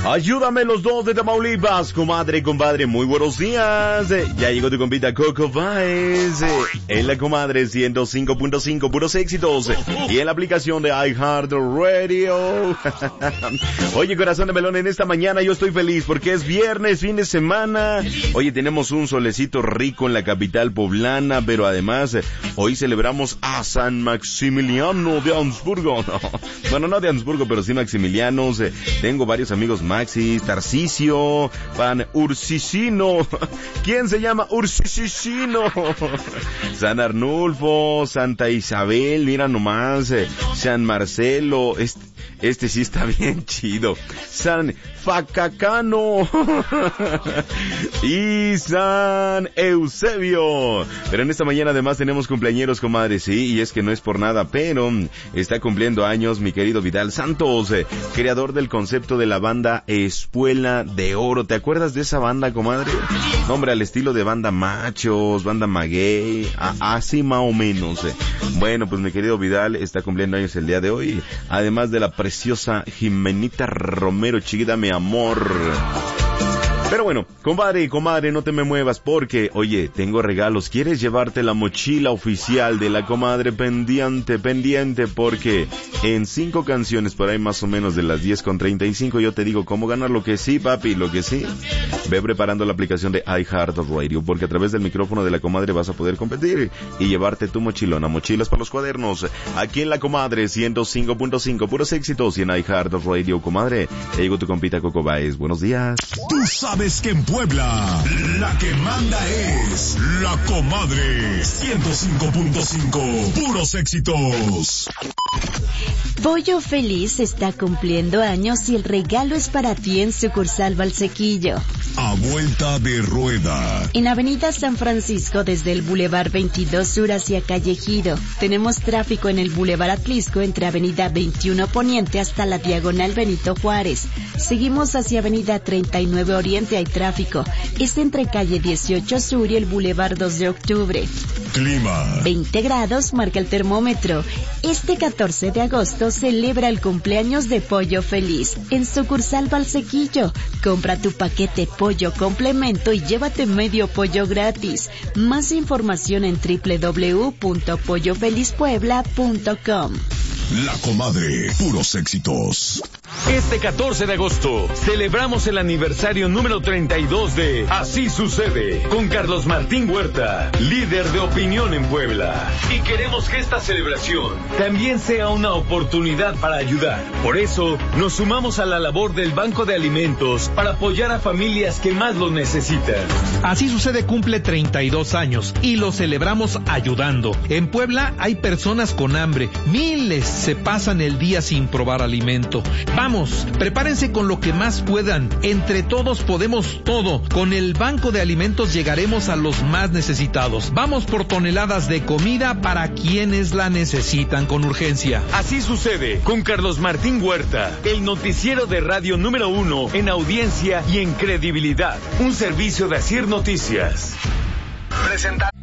Ayúdame los dos de Tamaulipas, comadre y compadre, muy buenos días. Ya llegó tu compita Coco Baez. En la comadre 105.5, puros éxitos. Y en la aplicación de iHeartRadio. Oye, corazón de melón, en esta mañana yo estoy feliz porque es viernes, fin de semana. Oye, tenemos un solecito rico en la capital poblana, pero además hoy celebramos a San Maximiliano de Habsburgo. Bueno, no de Habsburgo, pero sí Maximilianos. Tengo varios amigos Maxis, Tarcisio, Pan Ursicino. ¿Quién se llama Ursicino? San Arnulfo, Santa Isabel, mira nomás, San Marcelo, este sí está bien chido. San Facacano y San Eusebio. Pero en esta mañana además tenemos cumpleañeros, comadre, sí, y es que no es por nada, pero está cumpliendo años mi querido Vidal Santos, creador del concepto de la banda Espuela de Oro. ¿Te acuerdas de esa banda, comadre? Nombre al estilo de banda machos, banda maguey, así más o menos. Bueno, pues mi querido Vidal está cumpliendo años el día de hoy, además de la preciosa Jimenita Romero, chiquita mi amor. Pero bueno, compadre y comadre, no te me muevas porque, oye, tengo regalos. ¿Quieres llevarte la mochila oficial de la comadre? Pendiente, porque en 5 canciones, por ahí más o menos de las 10:35, yo te digo cómo ganar. Lo que sí, papi, lo que sí. Ve preparando la aplicación de iHeartRadio, porque a través del micrófono de la comadre vas a poder competir y llevarte tu mochilona. Mochilas para los cuadernos. Aquí en la comadre 105.5, puros éxitos, y en iHeartRadio, comadre. Te digo tu compita Coco Baez. Buenos días. Tú sabes que en Puebla la que manda es la comadre 105.5, puros éxitos. Pollo Feliz está cumpliendo años y el regalo es para ti en sucursal Valsequillo. A vuelta de rueda. En Avenida San Francisco, desde el Boulevard 22 Sur hacia Calle Ejido. Tenemos tráfico en el Boulevard Atlisco entre Avenida 21 Poniente hasta la Diagonal Benito Juárez. Seguimos hacia Avenida 39 Oriente, hay tráfico. Es entre Calle 18 Sur y el Boulevard 2 de Octubre. Clima. 20 grados marca el termómetro. Este 14 de agosto celebra el cumpleaños de Pollo Feliz en sucursal Valsequillo. Compra tu paquete pollo complemento y llévate medio pollo gratis. Más información en www.pollofelizpuebla.com. La comadre, puros éxitos. Este 14 de agosto celebramos el aniversario número 32 de Así Sucede con Carlos Martín Huerta, líder de opinión en Puebla. Y queremos que esta celebración también sea una oportunidad para ayudar. Por eso nos sumamos a la labor del Banco de Alimentos para apoyar a familias que más lo necesitan. Así Sucede cumple 32 años y lo celebramos ayudando. En Puebla hay personas con hambre, miles se pasan el día sin probar alimento. Vamos, prepárense con lo que más puedan. Entre todos podemos todo. Con el Banco de Alimentos llegaremos a los más necesitados. Vamos por toneladas de comida para quienes la necesitan con urgencia. Así Sucede con Carlos Martín Huerta, el noticiero de radio número 1 en audiencia y en credibilidad. Un servicio de Asir Noticias. Presenta.